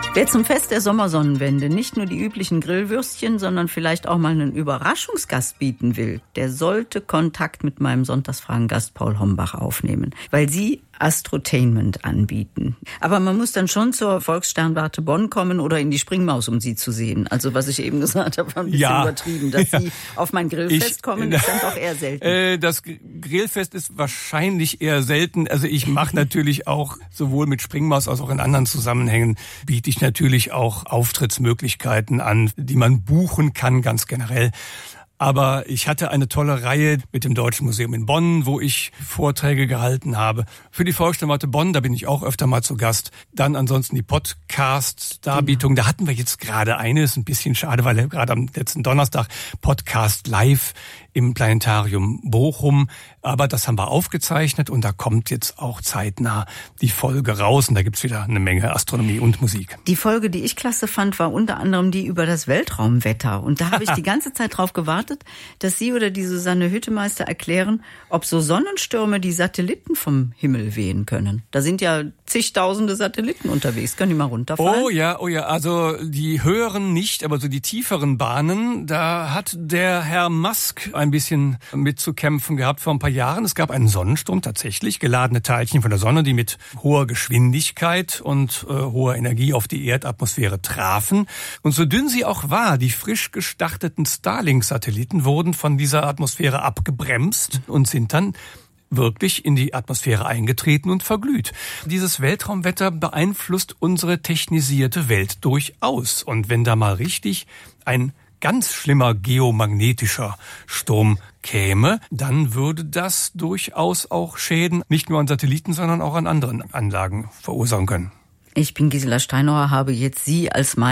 Wer zum Fest der Sommersonnenwende nicht nur die üblichen Grillwürstchen, sondern vielleicht auch mal einen Überraschungsgast bieten will, der sollte Kontakt mit meinem Sonntagsfragen-Gast Paul Hombach aufnehmen, weil sie Astrotainment anbieten. Aber man muss dann schon zur Volkssternwarte Bonn kommen oder in die Springmaus, um sie zu sehen. Also was ich eben gesagt habe, war ein bisschen übertrieben. Dass sie auf mein Grillfest kommen, ist dann doch eher selten. Das Grillfest ist wahrscheinlich eher selten. Also ich mache natürlich auch sowohl mit Springmaus als auch in anderen Zusammenhängen, biete ich natürlich auch Auftrittsmöglichkeiten an, die man buchen kann, ganz generell. Aber ich hatte eine tolle Reihe mit dem Deutschen Museum in Bonn, wo ich Vorträge gehalten habe. Für die Volkssternwarte Bonn, da bin ich auch öfter mal zu Gast. Dann ansonsten die Podcast-Darbietung. Da hatten wir jetzt gerade eine, ist ein bisschen schade, weil gerade am letzten Donnerstag Podcast live im Planetarium Bochum. Aber das haben wir aufgezeichnet und da kommt jetzt auch zeitnah die Folge raus. Und da gibt's wieder eine Menge Astronomie und Musik. Die Folge, die ich klasse fand, war unter anderem die über das Weltraumwetter. Und da habe ich die ganze Zeit drauf gewartet, dass Sie oder die Susanne Hüttemeister erklären, ob so Sonnenstürme die Satelliten vom Himmel wehen können. Da sind ja zigtausende Satelliten unterwegs. Können die mal runterfallen? Oh ja. Also die höheren nicht, aber so die tieferen Bahnen, da hat der Herr Musk ein bisschen mitzukämpfen gehabt vor ein paar Jahren. Es gab einen Sonnensturm tatsächlich, geladene Teilchen von der Sonne, die mit hoher Geschwindigkeit und hoher Energie auf die Erdatmosphäre trafen. Und so dünn sie auch war, die frisch gestarteten Starlink-Satelliten wurden von dieser Atmosphäre abgebremst und sind dann wirklich in die Atmosphäre eingetreten und verglüht. Dieses Weltraumwetter beeinflusst unsere technisierte Welt durchaus. Und wenn da mal richtig ein ganz schlimmer geomagnetischer Sturm käme, dann würde das durchaus auch Schäden nicht nur an Satelliten, sondern auch an anderen Anlagen verursachen können. Ich bin Gisela Steinauer, habe jetzt Sie als